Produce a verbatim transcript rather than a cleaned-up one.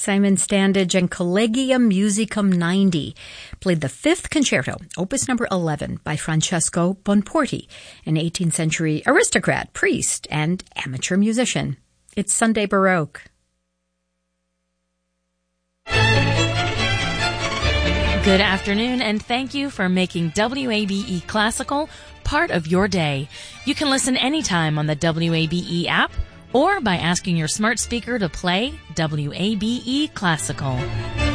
Simon Standage and Collegium Musicum ninety played the fifth concerto, opus number eleven, by Francesco Bonporti, an eighteenth century aristocrat, priest, and amateur musician. It's Sunday Baroque. Good afternoon, and thank you for making W A B E Classical part of your day. You can listen anytime on the W A B E app or by asking your smart speaker to play W A B E Classical.